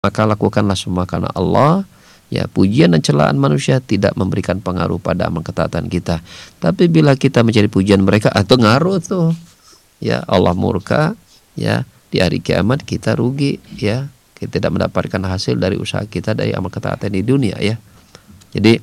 maka lakukanlah semua karena Allah. Ya, pujian dan celaan manusia tidak memberikan pengaruh pada amal ketaatan kita. Tapi bila kita mencari pujian mereka, atau ngaruh tuh, ya Allah murka, ya di hari kiamat kita rugi, ya kita tidak mendapatkan hasil dari usaha kita dari amal ketaatan di dunia, ya. Jadi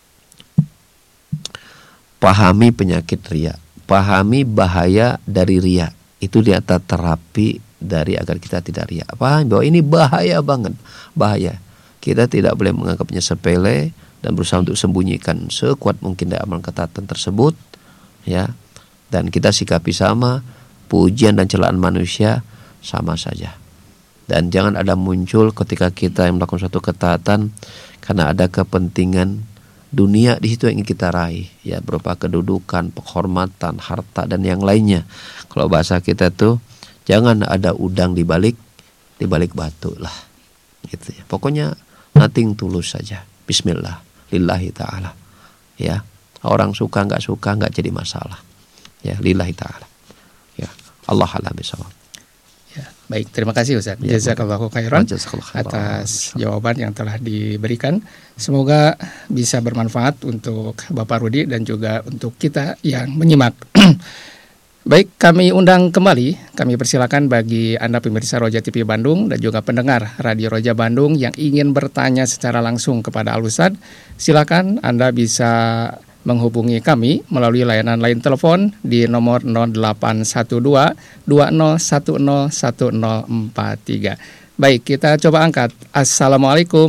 pahami penyakit riya, pahami bahaya dari riya. Itu di atas terapi dari agar kita tidak riya. Pahami bahwa ini bahaya banget, bahaya. Kita tidak boleh menganggapnya sepele dan berusaha untuk sembunyikan sekuat mungkin dari amal ketaatan tersebut, ya. Dan kita sikapi sama, pujian dan celaan manusia sama saja. Dan jangan ada muncul ketika kita yang melakukan suatu ketaatan karena ada kepentingan dunia di situ yang ingin kita raih, ya, berupa kedudukan, penghormatan, harta dan yang lainnya. Kalau bahasa kita tuh jangan ada udang di balik batu lah, gitu ya. Pokoknya nothing tulus saja. Bismillah, lillahi ta'ala. Ya, orang suka nggak jadi masalah. Ya, lillahi ta'ala. Ya, Allah alam bisawab. Ya, baik, terima kasih Ustaz. Ya, Jazakallahu khairan atas jawaban yang telah diberikan. Semoga bisa bermanfaat untuk Bapak Rudi dan juga untuk kita yang menyimak. Baik, kami undang kembali, kami persilakan bagi Anda pemirsa Roja TV Bandung dan juga pendengar Radio Roja Bandung yang ingin bertanya secara langsung kepada Al-Ustadz, silakan Anda bisa menghubungi kami melalui layanan line telepon di nomor 0812 2010 1043. Baik, kita coba angkat. Assalamualaikum.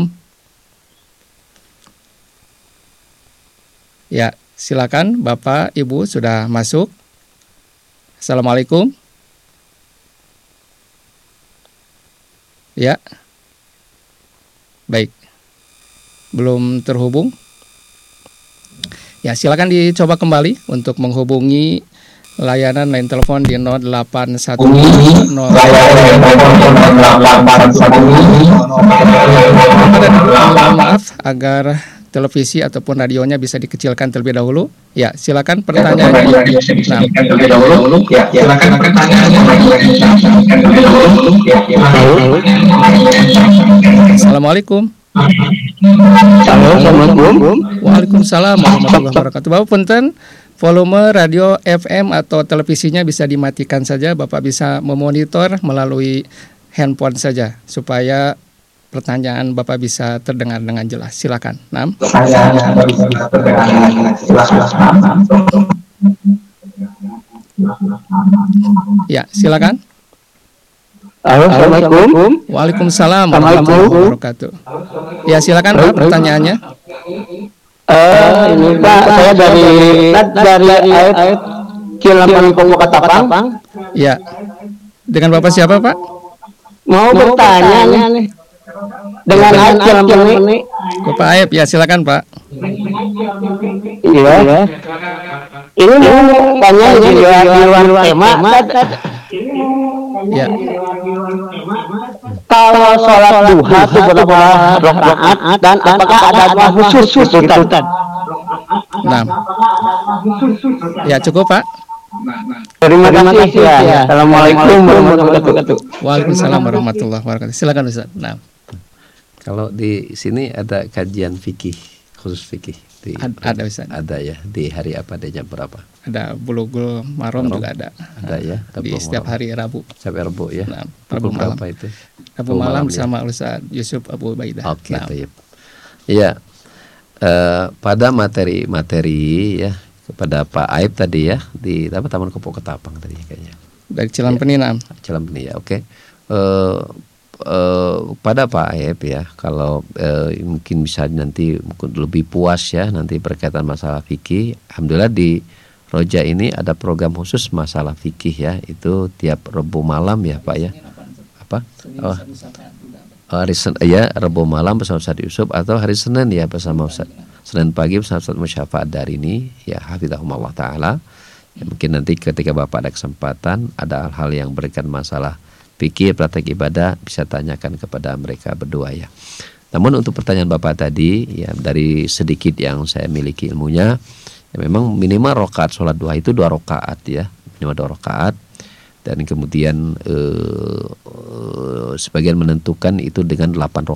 Ya, silakan Bapak, Ibu sudah masuk. Assalamualaikum. Ya. Baik. Belum terhubung. Ya, silakan dicoba kembali untuk menghubungi layanan line telepon di 0810. Maaf agar televisi ataupun radionya bisa dikecilkan terlebih dahulu. Ya, silakan pertanyaannya. Assalamualaikum. Assalamualaikum. Waalaikumsalam warahmatullahi wabarakatuh. Bapak punten, volume radio FM atau televisinya bisa dimatikan saja. Bapak bisa memonitor melalui handphone saja supaya pertanyaan Bapak bisa terdengar dengan jelas. Silakan. Ya, silakan. Assalamualaikum. Waalaikumsalam warahmatullahi wabarakatuh. Ya, silakan Pak pertanyaannya. Ini Pak, saya dari ayat Cilaman Pokok Katapang. Ya. Dengan Bapak siapa, Pak? Mau bertanya nih. Dengan ayat Cilaman ini. Bapak Aib, ya silakan Pak. Iya. Ini mau tanya di luar tema. Ya. Kalau sholat duha itu berapa rakaat dan apakah ada doa khusus Ustaz? Nah. Ya, cukup Pak. Terima kasih ya. Assalamualaikum warahmatullahi wabarakatuh. Waalaikumsalam warahmatullahi wabarakatuh. Silakan Ustaz. Nah. Kalau di sini ada kajian fikih, khusus fikih. Ada Ustaz. Ada ya. Di hari apa, di jam berapa? Ada Bulughul Maram juga ada. Ada ya. Di setiap hari Rabu. Setiap Rabu ya. Nah, Rabu malam. Berapa itu? Rabu malam bersama Ustaz Yusuf Abu Ubaidah. Oke, baik. Iya. Pada materi ya kepada Pak Aib tadi ya di Taman Kopok Ketapang tadi kayaknya. Dari Cilampeni ya. Cilampeni ya. Oke. Pada Pak Aib ya, kalau mungkin bisa nanti mungkin lebih puas ya nanti berkaitan masalah fikih. Alhamdulillah di Roja ini ada program khusus masalah fikih ya, itu tiap Rabu malam ya Pak ya. Apa? Hari Senin ya, Rabu malam bersama Ustaz Yusuf, atau hari Senin ya bersama Ustaz. Senin pagi bersama Ustaz Musyafa Darini ya, hafizahumullah taala. Ya, mungkin nanti ketika Bapak ada kesempatan ada hal-hal yang berkaitan masalah fikih, praktek ibadah, bisa tanyakan kepada mereka berdua ya. Namun untuk pertanyaan Bapak tadi ya, dari sedikit yang saya miliki ilmunya ya, memang minimal rakaat sholat duha itu 2 rakaat ya, minimal 2 rakaat. dan kemudian sebagian menentukan itu dengan 8